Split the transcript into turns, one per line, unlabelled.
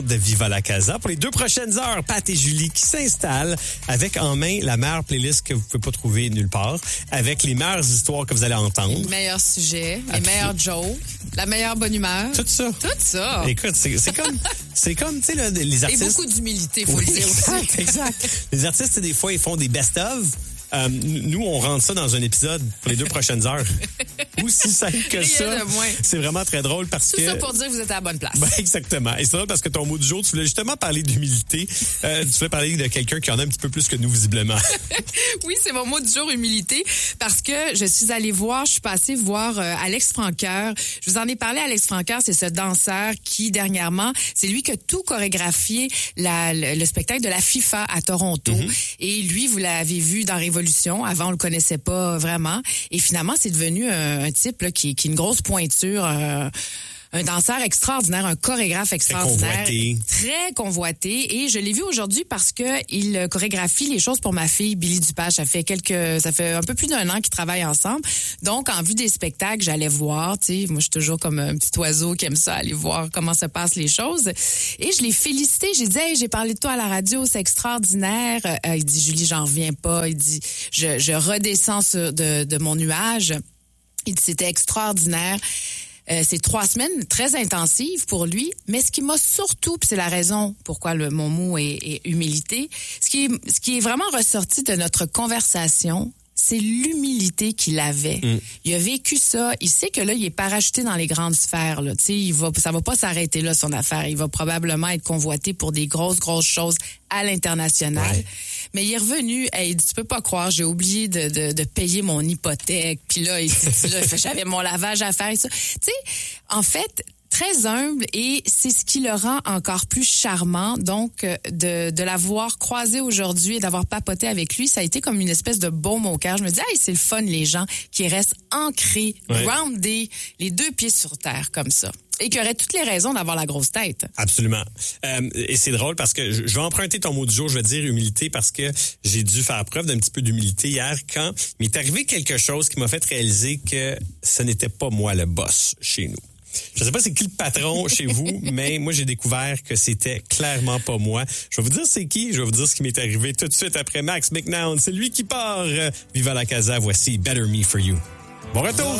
de Viva la Casa. Pour les 2 prochaines heures, Pat et Julie qui s'installent avec en main la meilleure playlist que vous pouvez pas trouver nulle part, avec les meilleures histoires que vous allez entendre.
Les meilleurs sujets, les meilleurs jokes, la meilleure bonne humeur.
Tout ça.
Tout ça.
Écoute, c'est comme, tu sais, là, les artistes.
Et beaucoup d'humilité, faut le dire aussi.
Exact. Les artistes, des fois, ils font des best-of. Nous, on rentre ça dans un épisode pour les 2 prochaines heures. Aussi simple que ça. C'est vraiment très drôle parce que...
Tout ça pour dire que vous êtes à la bonne place.
Ben, exactement. Et c'est drôle parce que ton mot du jour, tu voulais justement parler d'humilité. Tu voulais parler de quelqu'un qui en a un petit peu plus que nous, visiblement.
Oui, c'est mon mot du jour, humilité, parce que je suis passée voir Alex Francoeur. Je vous en ai parlé, Alex Francoeur, c'est ce danseur qui, dernièrement, c'est lui qui a tout chorégraphié le spectacle de la FIFA à Toronto. Mm-hmm. Et lui, vous l'avez vu dans Révolution. Avant, on le connaissait pas vraiment. Et finalement, c'est devenu un type là, qui est une grosse pointure, un danseur extraordinaire, un chorégraphe extraordinaire. Très convoité. Et je l'ai vu aujourd'hui parce que il chorégraphie les choses pour ma fille, Billy Dupage. Ça fait un peu plus d'1 an qu'ils travaillent ensemble. Donc, en vue des spectacles, j'allais voir, tu sais, moi, je suis toujours comme un petit oiseau qui aime ça, aller voir comment se passent les choses. Et je l'ai félicité. J'ai dit, hey, j'ai parlé de toi à la radio, c'est extraordinaire. Il dit, Julie, j'en reviens pas. Il dit, je redescends de mon nuage. Il dit, c'était extraordinaire. C'est 3 semaines très intensives pour lui, mais ce qui m'a surtout, puis c'est la raison pourquoi mon mot est humilité, ce qui est vraiment ressorti de notre conversation, c'est l'humilité qu'il avait. Il a vécu ça. Il sait que là, il est parachuté dans les grandes sphères. Là. Ça va pas s'arrêter là, son affaire. Il va probablement être convoité pour des grosses choses à l'international. Ouais. Mais il est revenu. Il dit, tu peux pas croire, j'ai oublié de payer mon hypothèque. Puis là, il dit, j'avais mon lavage à faire et ça. Tu sais, en fait, très humble, et c'est ce qui le rend encore plus charmant. Donc, de l'avoir croisé aujourd'hui et d'avoir papoté avec lui, ça a été comme une espèce de baume au cœur. Je me dis, hey, c'est le fun, les gens qui restent ancrés, groundés, les 2 pieds sur terre comme ça. Et qui auraient toutes les raisons d'avoir la grosse tête.
Absolument. Et c'est drôle parce que je vais emprunter ton mot du jour, je vais dire humilité, parce que j'ai dû faire preuve d'un petit peu d'humilité hier quand il m'est arrivé quelque chose qui m'a fait réaliser que ce n'était pas moi le boss chez nous. Je ne sais pas c'est qui le patron chez vous, mais moi, j'ai découvert que c'était clairement pas moi. Je vais vous dire c'est qui, je vais vous dire ce qui m'est arrivé tout de suite après Max McNown. C'est lui qui part. Viva la Casa, voici Better Me For You. Bon retour!